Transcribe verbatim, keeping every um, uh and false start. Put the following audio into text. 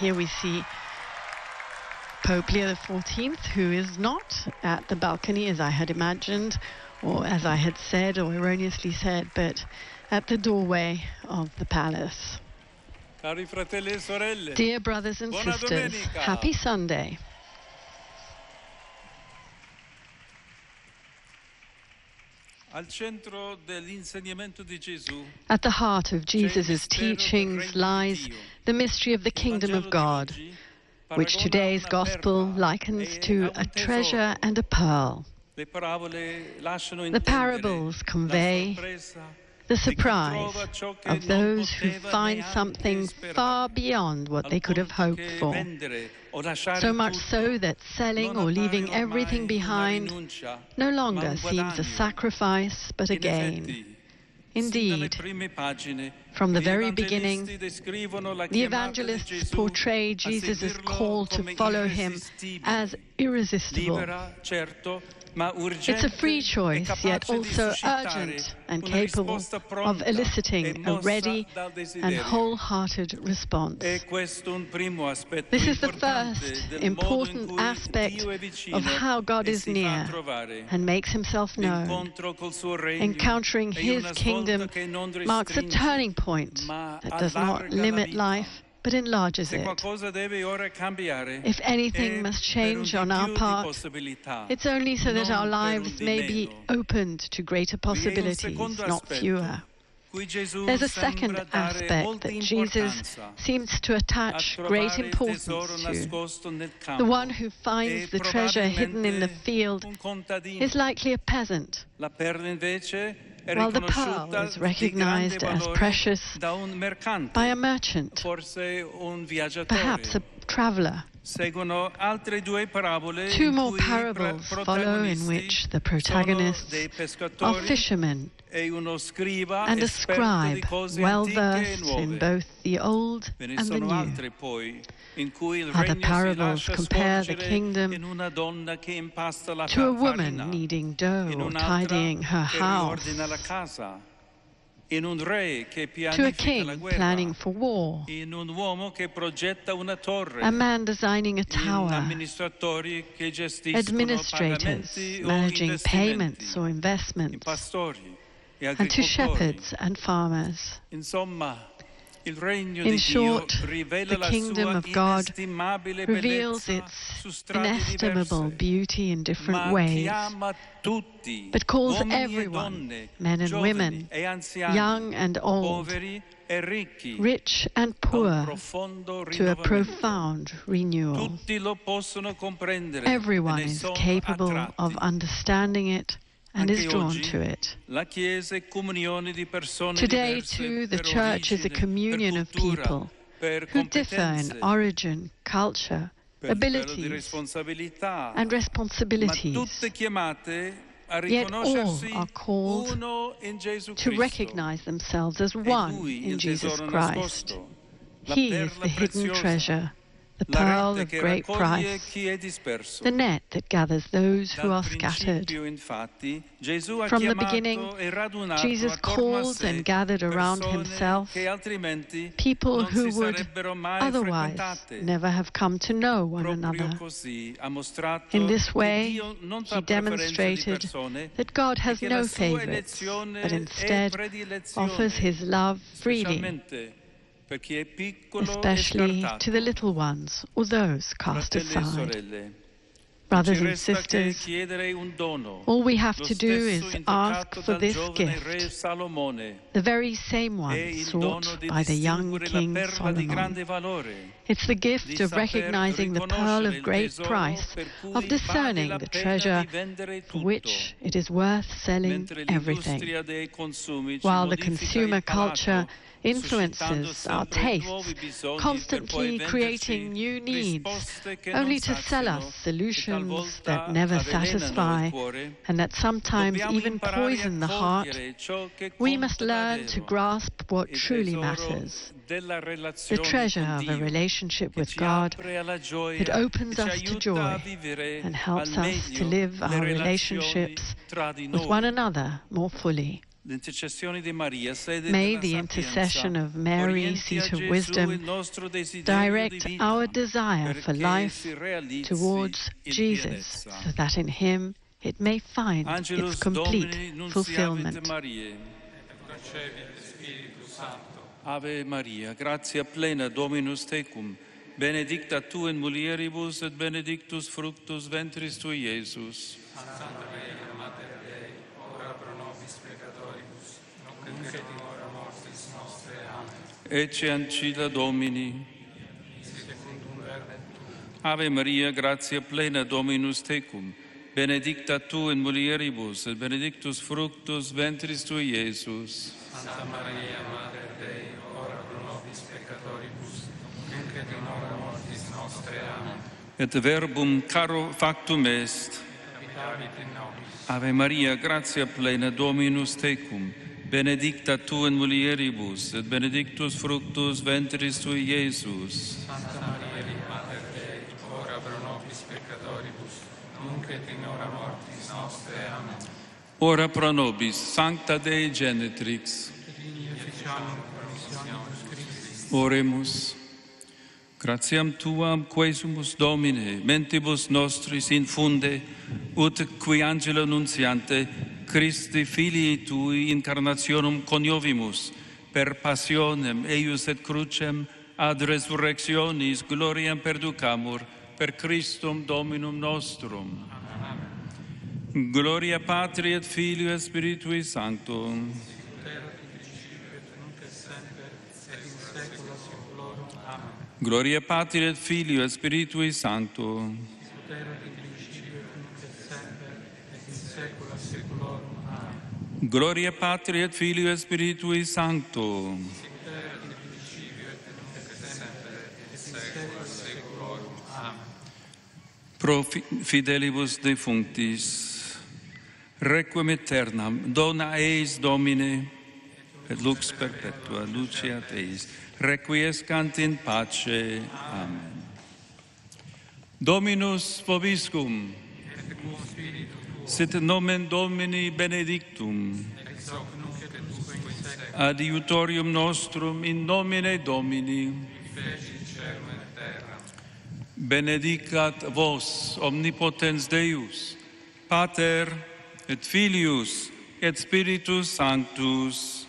Here we see Pope Leo the fourteenth, who is not at the balcony as I had imagined, or as I had said, or erroneously said, but at the doorway of the palace. Cari fratelli e sorelle, Dear brothers and buona sisters, domenica. happy Sunday. Al centro dell'insegnamento di Gesù, At the heart of Jesus' teachings lies the mystery of the kingdom of God, which today's gospel likens to a treasure and a pearl. le parabole lasciano The intendere parables la convey sorpresa the di chi surprise trova ciò che of non those who poteva find neanche something sperare, far beyond what they al could have punto hoped che for. vendere o lasciare So much tutto so that selling non or leaving appare ormai everything una behind rinuncia, no ma longer un seems a guadagno. sacrifice but a In gain. effetti, Indeed, from the very beginning, the evangelists portray Jesus' call to follow him as irresistible. It's a free choice, yet also urgent and capable of eliciting a ready and wholehearted response. This is the first important aspect of how God is near and makes himself known. Encountering his kingdom marks a turning point that does not limit life but enlarges it. If anything must change on our part, it's only so that our lives may be opened to greater possibilities, not fewer. There's a second aspect that Jesus seems to attach great importance to. The one who finds the treasure hidden in the field is likely a peasant, while the pearl is recognized as precious by a merchant, perhaps a traveler. Two more parables follow in which the protagonists are fishermen and a scribe well versed in both the old and the new. Other parables compare the kingdom to a woman kneading dough or tidying her house, to a king planning for war, a man designing a tower, administrators managing payments or investments, and to shepherds and farmers. In short, the kingdom of God reveals its inestimable beauty in different ways, but calls everyone, men and women, young and old, rich and poor, to a profound renewal. Everyone is capable of understanding it and is drawn to it. Today, too, the Church is a communion of people who differ in origin, culture, abilities, and responsibilities. Yet all are called to recognize themselves as one in Jesus Christ. He is the hidden treasure, the pearl of great price, the net that gathers those who are scattered. From the beginning, Jesus called and gathered around himself people who would otherwise never have come to know one another. In this way, he demonstrated that God has no favorites, but instead offers his love freely, especially to the little ones or those cast aside. Brothers and sisters, all we have to do is ask for this gift, the very same one sought by the young King Solomon. It's the gift of recognizing the pearl of great price, of discerning the treasure for which it is worth selling everything. While the consumer culture influences our tastes, constantly creating new needs, only to sell us solutions that never satisfy and that sometimes even poison the heart, we must learn to grasp what truly matters, the treasure of a relationship with God that opens us to joy and helps us to live our relationships with one another more fully. May the intercession of Mary, seat of wisdom, direct our desire for life towards Jesus, so that in him it may find its complete fulfillment. Ave Maria, gratia plena, Dominus tecum, benedicta tu in mulieribus et benedictus fructus ventris tui, Iesus. Santa Maria, Mater Dei, ora pro nobis peccatoribus, nunc et in hora mortis nostre. Amen. Ecce ancilla Domini. Ave Maria, gratia plena, Dominus tecum, benedicta tu in mulieribus et benedictus fructus ventris tui, Iesus. Santa Maria, Mater Dei, ora pro nobis peccatoribus, nunc et in hora mortis nostre. Amen. Et verbum caro factum est. Ave Maria, gratia plena, Dominus tecum, benedicta tu in mulieribus et benedictus fructus ventris tui, Iesus. Santa Maria, Mater Dei, ora pro nobis peccatoribus, nunc et in hora mortis nostre. Amen. Ora pro nobis, Sancta Dei Genetrix. Oremus. Gratiam tuam quesumus, Domine, mentibus nostris infunde, ut qui angelo nuntiante, Christi filii tui incarnationum coniovimus, per passionem eius et crucem ad resurrectionis gloriam perducamur, per Christum Dominum nostrum. Amen. Gloria Patri et Filio et Spiritui Sancto. Gloria Patri et Filio et Spiritui Sancto. Gloria Patri et Filio et Spiritui Sancto. Pro fidelibus defunctis, requiem aeternam, dona eis Domine, et lux perpetua, luceat eis, requiescant in pace. Amen. Dominus vobiscum. Sit nomen Domini benedictum. Adiutorium nostrum in nomine Domini. Benedicat vos omnipotens Deus, Pater et Filius et Spiritus Sanctus.